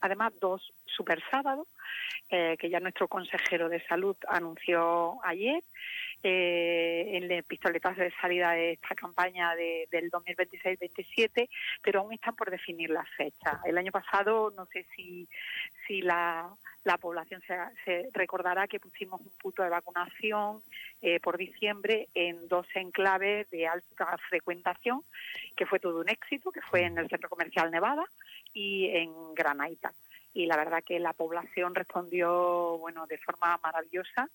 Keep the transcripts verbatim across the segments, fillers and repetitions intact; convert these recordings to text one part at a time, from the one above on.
además dos super sábados, eh, que ya nuestro consejero de salud anunció ayer, eh, en el pistoletazo de salida de esta campaña de, del dos mil veintiséis veintisiete, pero aún están por definir las fechas. El año pasado, no sé si, si la, la población se, se recordará que pusimos un punto de vacunación eh, por diciembre en dos enclaves de alta frecuentación, que fue todo un éxito, que fue en el Centro Comercial Nevada y en Granaita. Y la verdad que la población respondió, bueno, de forma maravillosa,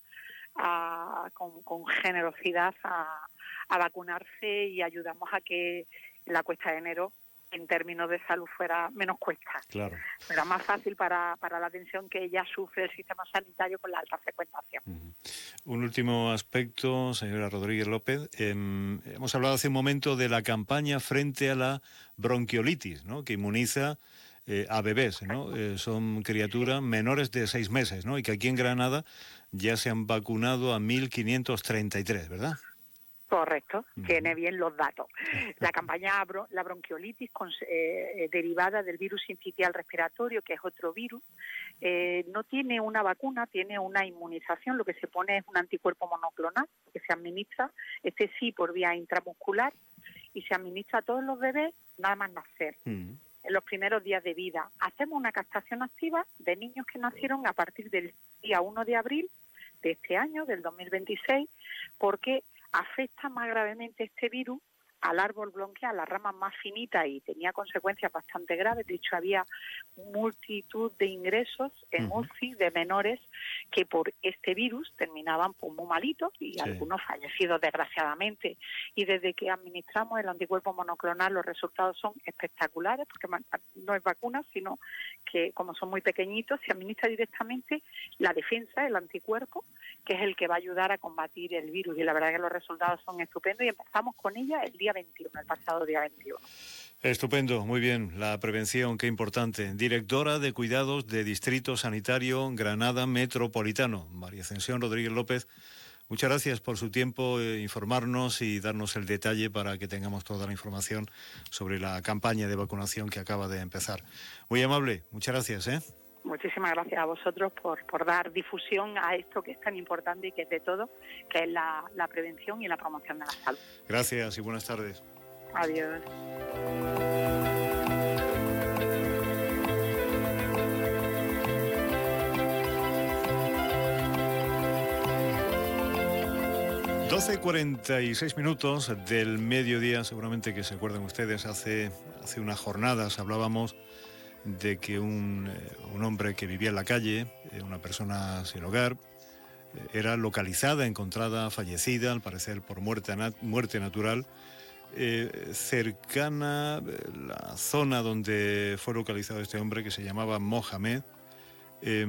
a, con, con generosidad a, a vacunarse, y ayudamos a que la cuesta de enero, en términos de salud, fuera menos cuesta. Claro. Fuera más fácil para, para la atención que ya sufre el sistema sanitario con la alta frecuentación. Uh-huh. Un último aspecto, señora Rodríguez López. Eh, hemos hablado hace un momento de la campaña frente a la bronquiolitis, ¿no?, que inmuniza Eh, a bebés, ¿no? Eh, son criaturas menores de seis meses, ¿no? Y que aquí en Granada ya se han vacunado a mil quinientos treinta y tres, ¿verdad? Correcto, uh-huh. Tiene bien los datos. La campaña, la bronquiolitis, con, eh, derivada del virus sincitial respiratorio, que es otro virus, eh, no tiene una vacuna, tiene una inmunización. Lo que se pone es un anticuerpo monoclonal que se administra, este sí por vía intramuscular, y se administra a todos los bebés nada más nacer. Uh-huh. En los primeros días de vida. Hacemos una captación activa de niños que nacieron a partir del día uno de abril de este año, del dos mil veintiséis, porque afecta más gravemente este virus al árbol bronquial, a las ramas más finitas, y tenía consecuencias bastante graves. De hecho, había multitud de ingresos en U C I de menores que por este virus terminaban pues, muy malitos, y sí, algunos fallecidos, desgraciadamente. Y desde que administramos el anticuerpo monoclonal, los resultados son espectaculares, porque no es vacuna, sino que como son muy pequeñitos, se administra directamente la defensa, el anticuerpo, que es el que va a ayudar a combatir el virus. Y la verdad que los resultados son estupendos, y empezamos con ella el día veintiuno, el pasado día veintiuno. Estupendo, muy bien. La prevención, qué importante. Directora de Cuidados de Distrito Sanitario Granada Metropolitano, María Ascensión Rodríguez López. Muchas gracias por su tiempo, eh, informarnos y darnos el detalle para que tengamos toda la información sobre la campaña de vacunación que acaba de empezar. Muy amable, muchas gracias, ¿eh? Muchísimas gracias a vosotros por, por dar difusión a esto que es tan importante y que es de todo, que es la, la prevención y la promoción de la salud. Gracias y buenas tardes. Adiós. doce cuarenta y seis minutos del mediodía. Seguramente que se acuerdan ustedes, hace, hace unas jornadas hablábamos de que un, un hombre que vivía en la calle, una persona sin hogar, era localizada, encontrada fallecida, al parecer por muerte, nat- muerte natural, eh, cercana a la zona donde fue localizado este hombre, que se llamaba Mohamed, eh,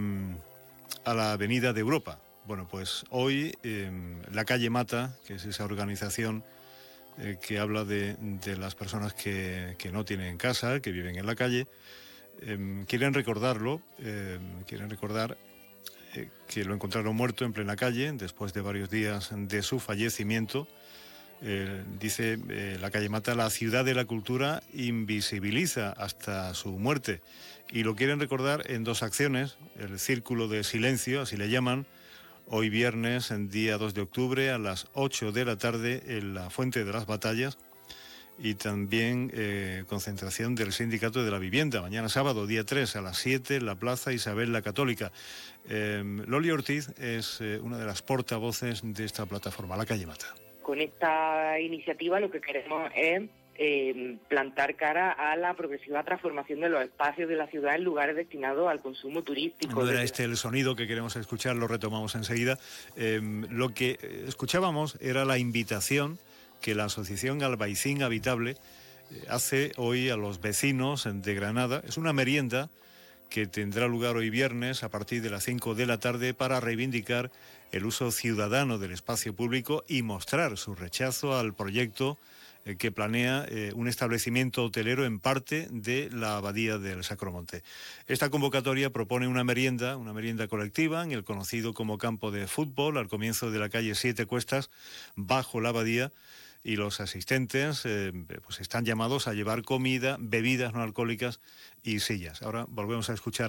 a la Avenida de Europa. Bueno, pues hoy eh, la calle Mata, que es esa organización eh, que habla de, de las personas que, que no tienen casa, que viven en la calle, eh, quieren recordarlo, eh, quieren recordar eh, que lo encontraron muerto en plena calle después de varios días de su fallecimiento. Eh, dice eh, la calle Mata, la ciudad de la cultura invisibiliza hasta su muerte, y lo quieren recordar en dos acciones: el Círculo de Silencio, así le llaman, hoy viernes, en día dos de octubre, a las ocho de la tarde en la Fuente de las Batallas, y también eh, concentración del Sindicato de la Vivienda, mañana sábado, día tres, a las siete, en la Plaza Isabel la Católica. Eh, Loli Ortiz es eh, una de las portavoces de esta plataforma, la calle Mata. Con esta iniciativa lo que queremos es eh, plantar cara a la progresiva transformación de los espacios de la ciudad en lugares destinados al consumo turístico. No era este el sonido que queremos escuchar, lo retomamos enseguida. Eh, lo que escuchábamos era la invitación que la Asociación Albaicín Habitable eh, hace hoy a los vecinos de Granada. Es una merienda que tendrá lugar hoy viernes a partir de las cinco de la tarde para reivindicar el uso ciudadano del espacio público y mostrar su rechazo al proyecto eh, que planea eh, un establecimiento hotelero en parte de la Abadía del Sacromonte. Esta convocatoria propone una merienda, una merienda colectiva en el conocido como campo de fútbol al comienzo de la calle Siete Cuestas, bajo la Abadía, y los asistentes eh, pues están llamados a llevar comida, bebidas no alcohólicas y sillas. Ahora volvemos a escuchar